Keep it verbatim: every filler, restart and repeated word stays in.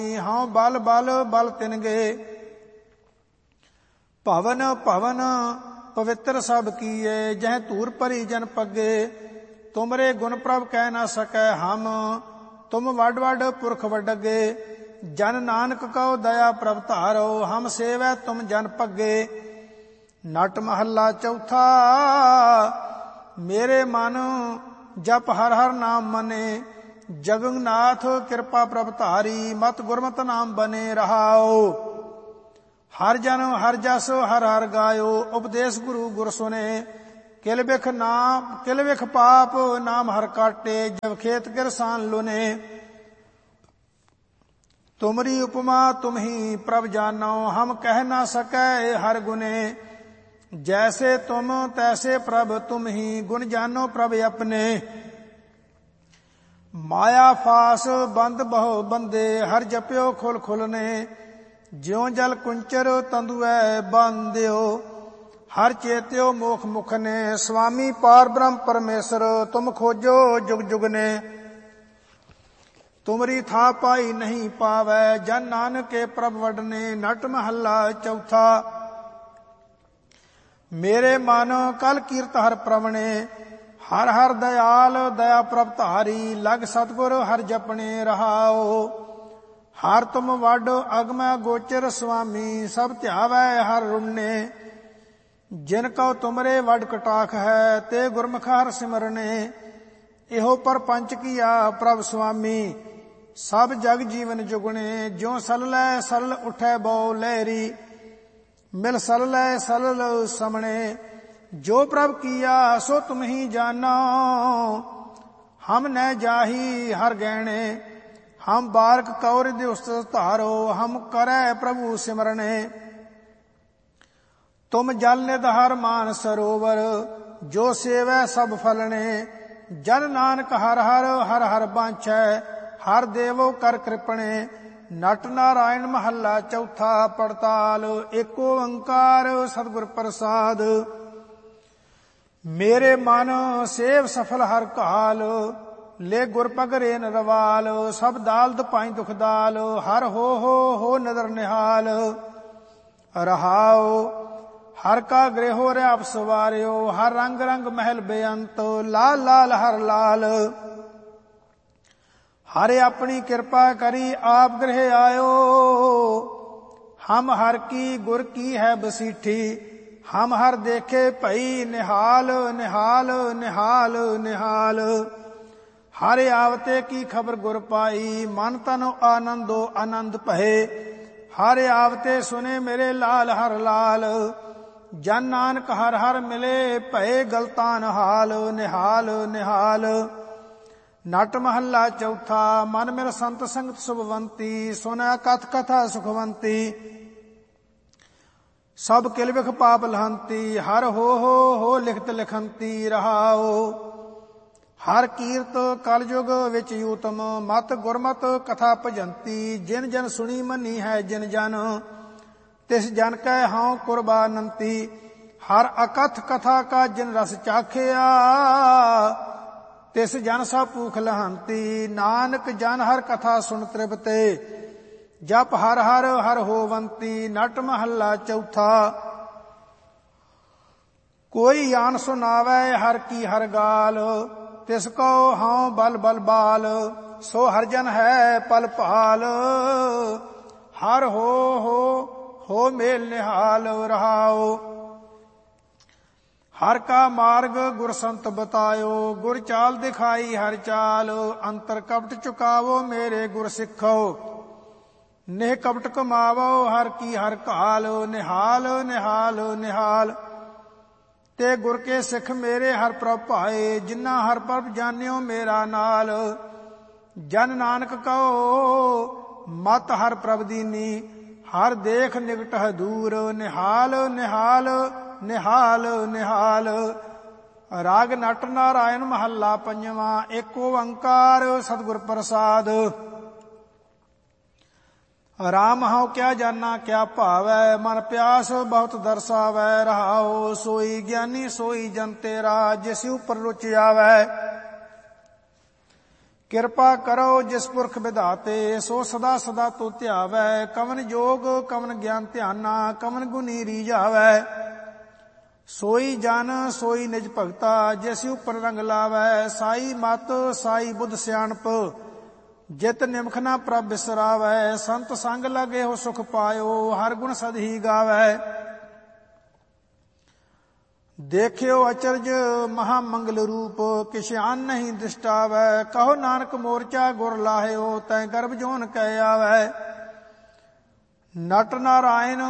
हाँ बल बल बल तिनगे। भवन भवन पवित्र सब कीए, जह धूर भरी जन पगे। तुमरे गुण प्रभ कह न सकै हम, तुम वड वड पुरख वडगे। जन नानक कहो दया प्रभ धारो, हम सेवै तुम जन पगे। नट महला चौथा। मेरे मन जप हर हर नाम मने, जगन्नाथ कृपा प्रभ धारी। मत गुरमत नाम बने रहाओ। हर जन हर जस हर हर गायो, उपदेश गुरु गुर सुने। किल बिख नाम किल बिख पाप नाम हर काटे, जब खेत किरसान लुने। तुमरी उपमा तुम ही प्रभ जानो, हम कह ना सकै हर गुने। जैसे तुम तैसे प्रभ तुम ही, गुण जानो प्रभ अपने। माया फास बंद बहु बंदे, हर जप्यो खुल खुलने। ज्यों जल कुंचर तंदुए बांध्यो, हर चेत्यो मोख मुख ने। स्वामी पार ब्रह्म परमेश्वर, तुम खोजो जुग जुग ने। तुमरी था पाई नहीं पावै, जन नानक के प्रभ वडने। नट महला चौथा। मेरे मन कल कीर्त हर प्रवणे, हर हर दयाल दया प्रभ धारी। लग सतगुर हर जपने रहाओ। हर तुम वड अगम गोचर स्वामी, सब ध्यावै हर रुणने। जिन कहो तुमरे वड कटाख है, ते गुरमुख हर सिमरने। इहो परपंच किया प्रभ स्वामी, सब जग जीवन जुगने। ज्यों सललै सरल उठै बहु लहरी, मिल सललै सरल समणे। जो प्रभ किया सो तुम ही जानो, हम न जाही हर गहने। हम बारक कौर दिवस धारो, हम करे प्रभु सिमरने। तुम जल निध हर मान सरोवर, जो सेवै सब फलने। जन नानक हर हर हर हर बांछै, हर देवो कर कृपणे। नट नारायण महला चौथा। पड़ताल एक ओंकार सतगुर प्रसाद। मेरे मन सेव सफल हर काल, ले गुर पगरे नरवाल। सब दाल दुपाई दुख दाल, हर हो हो हो नदर निहाल। रहाओ हर का गृहो रैप सवारियो, हर रंग रंग महल बेअंत। लाल लाल हर लाल, हरे अपनी कृपा करी आप गृह आयो। हम हर की गुर की है बसीठी, हम हर देखे भई निहाल निहाल निहाल निहाल। हरे आवते की खबर गुर पाई, मन तन आनंदो आनंद भये। हरे आवते सुने मेरे लाल हर लाल, जन नानक हर हर मिले भये गलतान हाल निहाल निहाल। नट महला चौथा। मन मेरा संत संगत सुभवंती, सुना कथ कथा सुखवंती। सब किल बिख पाप लहंती, हर हो हो हो लिखत लिखंती। रहाओ हर कीर्त कलयुग विच यूतम, मत गुरमत कथा भजंती। जिन जन सुनी मनी है जिन जन, तिस जन कै हाँ कुर्बानंती। हर अकथ कथा का जिन रस चाखिया, तिस जन सा भूख लहंती। नानक जन हर कथा सुन तृप्ते, जप हर हर हर होवंती। नट महला चौथा। कोई आन सुनावै हर की हर गाल, तिसको हाँ बल बल बाल। सो हर जन है पल पाल, हर हो हो हो मेल निहाल। रहाओ हर का मार्ग गुर संत बतायो, गुर चाल दिखाई हर चाल। अंतर कपट चुकावो मेरे गुर सिखो, नेह कपट कमावो हर की हर काल। निहाल निहाल निहाल, ते गुर के सिख मेरे हर प्रभ भाए। जिन्ना हर प्रभ जानियो मेरा नाल। जन नानक कहो मत हर प्रभ दीनी, हर देख निकट है दूर। निहाल निहाल निहाल निहाल। राग नट नारायण महला पंजवा। एक ओंकार सतगुर प्रसाद। राम हऊँ क्या जाना क्या भावै, मन प्यास बहुत दर्शावै। रहाओ सोई ज्ञानी सोई जन तेरा, जिस ऊपर रुचि आवै। ਕਿਰਪਾ ਕਰੋ ਜਿਸ ਪੁਰਖ ਵਿਧਾਤੇ, ਸੋ ਸਦਾ ਸਦਾ ਤੋ ਧਿਆਵੈ। ਕਵਨ ਜੋਗ ਕਵਨ ਗਿਆਨ ਧਿਆਨਾ, ਕਵਨ ਗੁਣੀ ਰੀਝਾਵੈ। ਸੋਈ ਜਨ ਸੋਈ ਨਿਜ ਭਗਤਾ, ਜਿਸ ਉਪਰ ਰੰਗ ਲਾਵੈ। ਸਾਈ ਮਤ ਸਾਈ ਬੁੱਧ ਸਿਆਣਪ, ਜਿਤ ਨਿਮਖ ਨਾ ਪ੍ਰਭ ਬਿਸਰਾਵੈ। ਸੰਤ ਸੰਗ ਲਗੇ ਹੋ ਸੁਖ ਪਾਇਓ, ਹਰ ਗੁਣ ਸਦ ਹੀ ਗਾਵੈ। ਦੇਖਿਓ ਅਚਰਜ ਮਹਾ ਮੰਗਲ ਰੂਪ, ਕਿਛ ਆਨ ਨਹੀਂ ਦ੍ਰਿਸ਼ਟਾਵੈ। ਕਹੋ ਨਾਨਕ ਮੋਰਚਾ ਗੁਰ ਲਾਹਿਓ, ਤੈ ਗਰਭ ਜੋਨ ਕਹਿ ਆਵੈ। ਨਟ ਨਾਰਾਇਣ